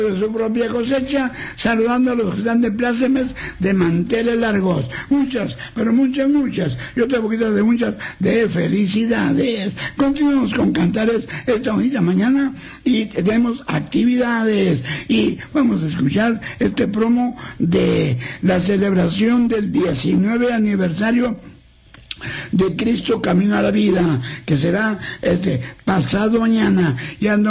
de su propia cosecha, saludando a los que están de plácemes de manteles largos. Muchas, pero muchas, y otra poquita de muchas, de felicidades. Continuamos con cantares esta bonita mañana y tenemos actividades y vamos a escuchar este promo de la celebración del 19 aniversario de Cristo Camino a la Vida, que será pasado mañana. Ya no